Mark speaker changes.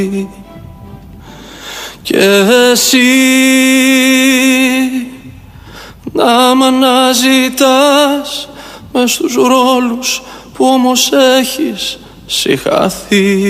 Speaker 1: και εσύ να μ' αναζητάς μες στους ρόλους που όμως έχεις συγχαθεί.